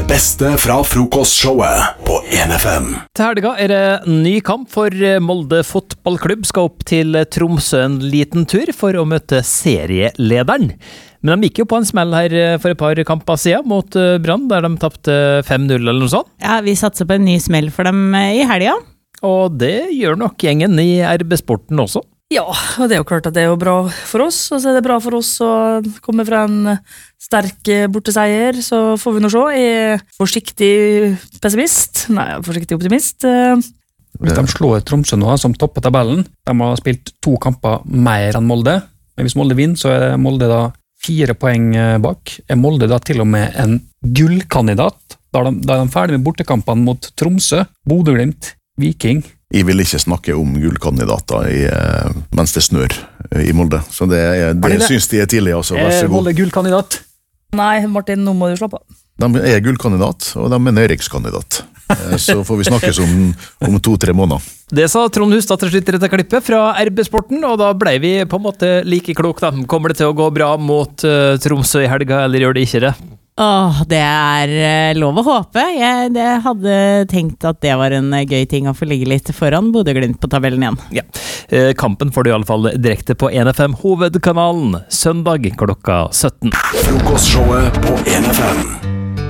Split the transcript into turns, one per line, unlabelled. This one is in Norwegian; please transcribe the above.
beste fra frokostshowet på 1FM.
Til helga det ny kamp for Molde fotballklubb skal opp til Tromsø en liten tur for å møte serielederen. Men de gikk jo på en smell her for et par kamper siden mot Brann, der de tappte 5-0 eller noe sånt.
Ja, vi satser på en ny smell for dem i helga.
Og det gjør nok gjengen i RB Sporten også.
Ja, og det jo klart at det jo bra for oss, og så det bra for oss å komme fra en sterk borteseier, så får vi nå se. Jeg er forsiktig optimist.
Hvis de slår Tromsø nå, som topper tabellen, de har spilt 2 kamper mer enn Molde, men hvis Molde vinner, så er Molde da 4 poeng bak. Er Molde da til og med en gullkandidat? Da er de ferdig med bortekampene mot Tromsø, Bodø/Glimt, Viking.
Jeg vil ikke snakke om gullkandidater mens det snør i Molde. Så det synes de tidlig, altså. Vær så god.
Molde gullkandidat?
Nei, Martin, nå må du slappe av.
De gullkandidat, og de nedrykkskandidat. Så får vi snakkes om 2-3 måneder.
Det sa Trond Hustad til slutt i dette klippet fra RB Sporten, og da ble vi på en måte like klok da. Kommer det til å gå bra mot Tromsø i helga, eller gjør det ikke det?
Det lov å håpe. Jeg hadde tenkt at det var en gøy ting å få ligge litt foran Bodø/Glimt på tabellen igjen.
Ja, kampen får du i alle fall direkte på 1FM hovedkanalen, søndag klokka 17.
Frokostshowet på 1FM.